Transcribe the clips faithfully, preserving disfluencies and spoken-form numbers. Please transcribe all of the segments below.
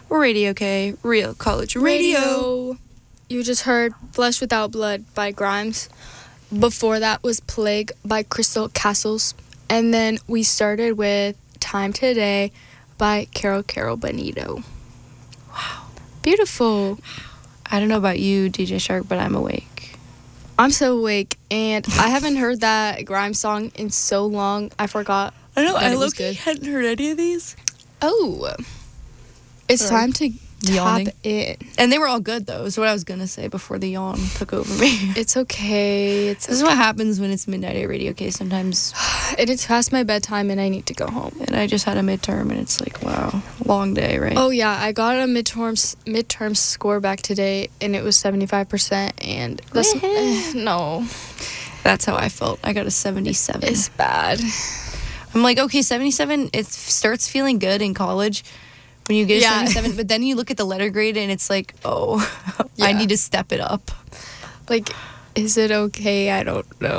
Radio K, Real College Radio. Radio. You just heard Flesh Without Blood by Grimes. Before that was Plague by Crystal Castles. And then we started with Time Today by Carol Carol Benito. Wow. Beautiful. I don't know about you, D J Shark, but I'm awake. I'm so awake, and I haven't heard that Grimes song in so long. I forgot. I know, that I it was low-key good. hadn't heard any of these. Oh. It's Sorry. time to Yawning. tap in. And they were all good, though, is what I was going to say before the yawn took over me. It's okay. It's This is what happens when it's midnight at Radio K sometimes. And it's past my bedtime, and I need to go home. And I just had a midterm, and it's like, wow, long day, right? Oh, yeah. I got a midterm, midterm score back today, and it was seventy-five percent. And that's, eh, no, That's how I felt. I got a seventy-seven. it's bad. I'm like, okay, seventy-seven, it starts feeling good in college when you get a Yeah. seventy-seven, but then you look at the letter grade and it's like, oh, I Yeah. need to step it up. Like, is it okay? I don't know.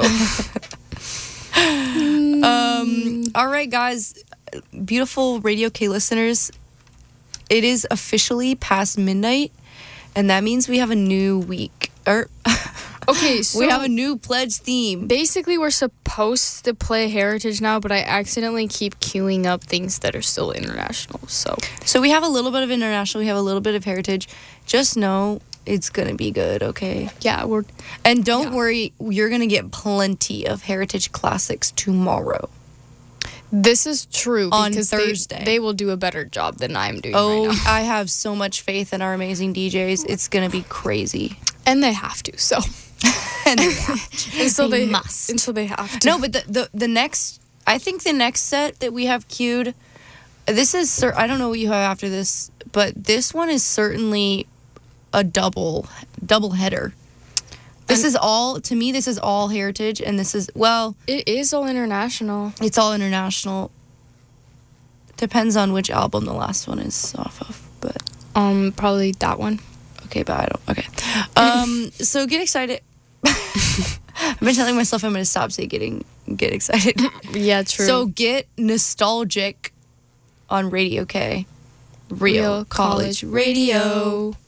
Um, all right, guys, beautiful Radio K listeners, it is officially past midnight, and that means we have a new week. Or Okay, so we have a new pledge theme. basically we're supposed to play Heritage now, but I accidentally keep queuing up things that are still international. So So we have a little bit of international, we have a little bit of heritage. Just know it's gonna be good, okay? yeah, we're And don't Yeah. worry, you're gonna get plenty of heritage classics tomorrow. this is true On because Thursday. they, they will do a better job than I'm doing Oh, right now. I have so much faith in our amazing D Js. It's gonna be crazy. And they have to. So And they have to. and so They they, must. And so they have to. No, but the, the the next, I think the next set that we have queued, this is, cer- I don't know what you have after this, but this one is certainly a double, double header. This And- is all, to me, this is all heritage, and this is, well, It is all international. it's all international. Depends on which album the last one is off of, but Um, probably that one. okay, but I don't, okay. Um, so get excited. I've been telling myself I'm going to stop saying getting, get excited. Yeah, true. So get nostalgic on Radio K. Real, Real College College Radio. Radio.